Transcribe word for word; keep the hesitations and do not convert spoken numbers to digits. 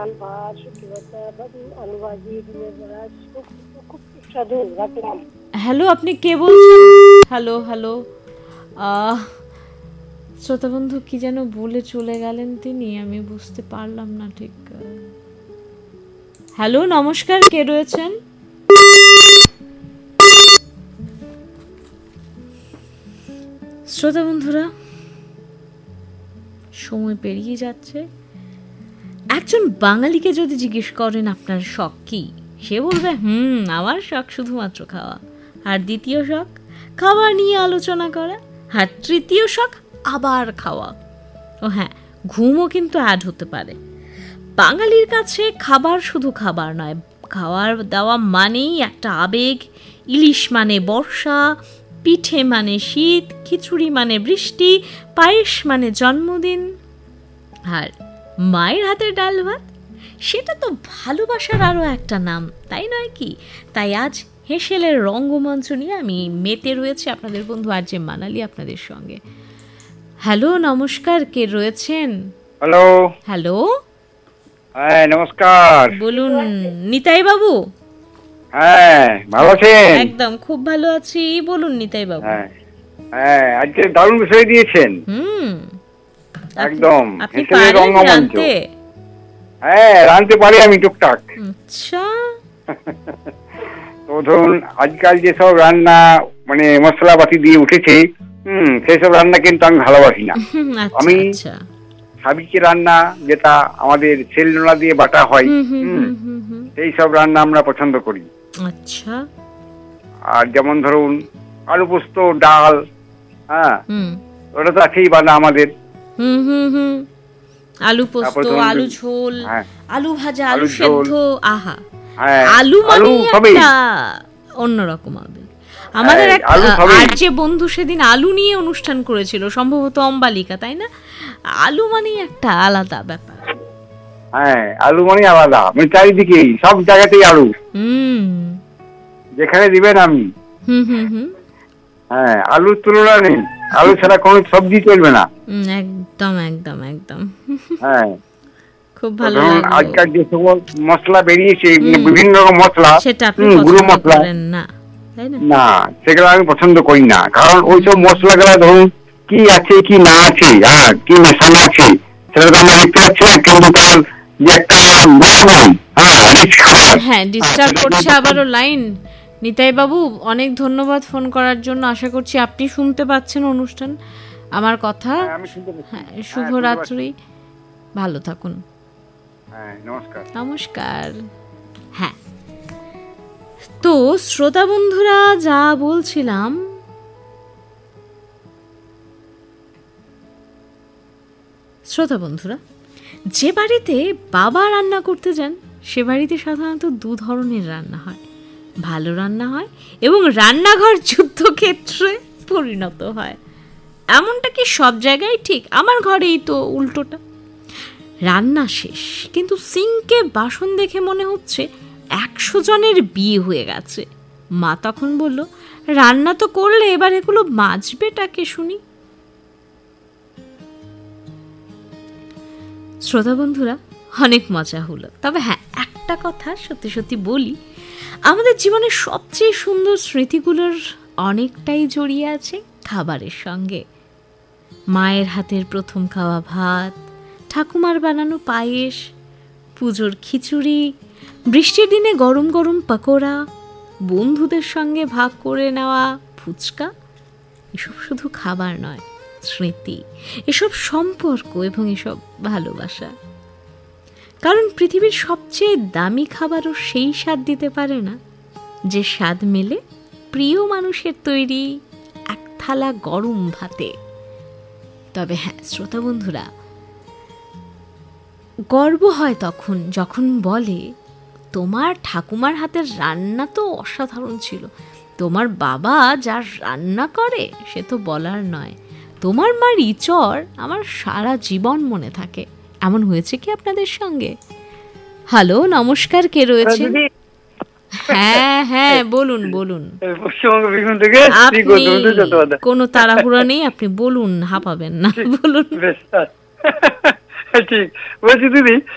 ডাল ভাত শুকি ভাজা আলু ভাজি ডিমের বড়া খুব খুব সুস্বাদু রাখলাম। হ্যালো, আপনি কে বলছেন? হ্যালো হ্যালো আহ শ্রোতা বন্ধু কি যেন বলে চলে গেলেন তিনি, আমি বুঝতে পারলাম না ঠিক। হ্যালো, নমস্কার, কে রয়েছেন? শ্রোতা বন্ধুরা, সময় পেরিয়ে যাচ্ছে। একজন বাঙালিকে যদি জিজ্ঞেস করেন আপনার শখ কি, সে বলবে হুম আমার শখ শুধুমাত্র খাওয়া। আর দ্বিতীয় শখ খাবার নিয়ে আলোচনা করা। আর তৃতীয় শখ আবার খাওয়া। ও হ্যাঁ, ঘুমও কিন্তু অ্যাড হতে পারে। বাঙালির কাছে খাবার শুধু খাবার নয়, খাওয়ার দাওয়া মানেই একটা আবেগ। ইলিশ মানে বর্ষা, পিঠে মানে শীত, খিচুড়ি মানে বৃষ্টি, পায়েস মানে জন্মদিন, আর মায়ের হাতের ডাল ভাত সেটা তো ভালোবাসার আরও একটা নাম, তাই নয় কি? তাই আজ হেসেলের রঙ্গমঞ্চ নিয়ে আমি মেতে রয়েছে আপনাদের বন্ধু আর যে মানালি আপনাদের সঙ্গে। হ্যালো, নমস্কার, কে রয়েছেন? হ্যালো হ্যালো, হ্যাঁ নমস্কার। বলুন নিতাই বাবু। হ্যাঁ, ভালো আছেন? একদম খুব ভালো আছি, বলুন নিতাই বাবু। হ্যাঁ হ্যাঁ, আজকে দারুণ বিষয় দিয়েছেন। হুম, একদম আপনি হেসেলের পারেন রঙ্গমঞ্চ। জানতে? হ্যাঁ, রাঁধতে পারি আমি টুকটাক। আচ্ছা, তো ধরুন আজকাল যেসব রান্না মানে মশলাপাতি দিয়ে উঠেছে, হুম সেসব রান্না কিন্তু আমি ভালোবাসি না। আমি সাবিকি রান্না, যেটা আমাদের সেলনোড়া দিয়ে বাটা হয়, হুম সেই সব রান্না আমরা পছন্দ করি। আচ্ছা, আর যেমন ধরুন আলু পোস্ত, ডাল, হ্যাঁ ওটা তো আছেই বানা আমাদের। হুম হুম হুম আলু পোস্ত, আলু ঝোল, আলু ভাজা, আলু সেদ্ধ, আহা আলু মানে একটা অন্যরকম আবেগ। আমাদের এক আর যে বন্ধু সেদিন আলু নিয়ে অনুষ্ঠান করেছিল, সম্ভবত অম্বালিকা, তাই না? আলু মানে একটা আলাদা ব্যাপার। হ্যাঁ, আলু মানে আলাদা, মানে চারিদিকে সব জায়গাতেই আলু, হুম যেখানে দিবেন আমি। হুম হুম হুম হ্যাঁ, আলুর তুলনা নেই। আলু ছাড়া কোনো সবজি চলবে না। একদম একদম একদম। হ্যাঁ, খুব ভালো লাগলো। আজকাল যে সমস্ত মশলা বেরিয়েছে, বিভিন্ন রকম মশলা, সেটা আপনি পছন্দ করেন না, তাই না? না, সেগুলো আমি পছন্দ করি না। কারণ ওইসব মশলাগুলো ধরুন কি আছে কি না আছে, হ্যাঁ কি মেশানো আছে সেটা তো আমরা দেখতে পাচ্ছি না, কিন্তু তার যে একটা হ্যাঁ ডিস্টার্ব করছে আবারও লাইন। নিতাই বাবু, অনেক ধন্যবাদ ফোন করার জন্য। আশা করছি আপনি শুনতে পাচ্ছেন অনুষ্ঠান, আমার কথা। হ্যাঁ, শুভরাত্রি, ভালো থাকুন। হ্যাঁ, নমস্কার। নমস্কার। হ্যাঁ, তো শ্রোতা বন্ধুরা, যা বলছিলাম, শ্রোতা বন্ধুরা, যে বাড়িতে বাবা রান্না করতে যান সে বাড়িতে সাধারণত দু ধরনের রান্না হয়। ভালো রান্না হয় এবং রান্নাঘর যুদ্ধক্ষেত্রে পরিণত হয়। এমনটা কি সব জায়গায় ঠিক? আমার ঘরেই তো উল্টোটা। রান্না শেষ, কিন্তু সিঙ্কে বাসন দেখে মনে হচ্ছে একশো জনের বিয়ে হয়ে গেছে। মা তখন বলল, রান্না তো করলে, এবার এগুলো মাজবেটাকে শুনি। শ্রোতা বন্ধুরা, অনেক মজা হলো। তবে হ্যাঁ, একটা কথা সত্যি সত্যি বলি, আমাদের জীবনের সবচেয়ে সুন্দর স্মৃতিগুলোর অনেকটাই জড়িয়ে আছে খাবারের সঙ্গে। মায়ের হাতের প্রথম খাওয়া ভাত, ঠাকুমার বানানো পায়েস, পুজোর খিচুড়ি, বৃষ্টির দিনে গরম গরম পাকোড়া, বন্ধুদের সঙ্গে ভাগ করে নেওয়া ফুচকা। এসব শুধু খাবার নয়, স্মৃতি, এসব সম্পর্ক এবং এসব ভালোবাসা। কারণ পৃথিবীর সবচেয়ে দামি খাবারও সেই স্বাদ দিতে পারে না যে স্বাদ মেলে প্রিয় মানুষের তৈরি এক থালা গরম ভাতে। তবে হ্যাঁ শ্রোতা বন্ধুরা, গর্ব হয় তখন যখন বলে, তোমার ঠাকুমার হাতের রান্না তো অসাধারণ ছিল, তোমার বাবা যা রান্না করে সে তো বলার নয়, তোমার মার ইচড় আমার সারা জীবন মনে থাকে। এমন হয়েছে কি আপনাদের সঙ্গে? হ্যালো, নমস্কার, কে রয়েছে? হ্যাঁ হ্যাঁ, বলুন বলুন। কোনো তাড়াহুড়া নেই, আপনি বলুন, হাঁপাবেন না, বলুন। ঠিক বলছি দিদি।